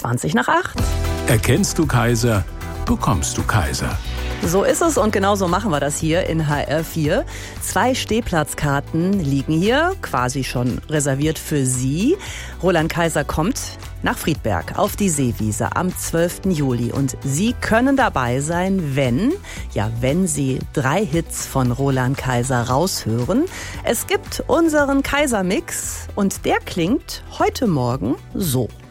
8:20. Erkennst du Kaiser, bekommst du Kaiser. So ist es und genau so machen wir das hier in HR4. 2 Stehplatzkarten liegen hier, quasi schon reserviert für Sie. Roland Kaiser kommt nach Friedberg auf die Seewiese am 12. Juli. Und Sie können dabei sein, wenn Sie 3 Hits von Roland Kaiser raushören. Es gibt unseren Kaiser-Mix und der klingt heute Morgen so.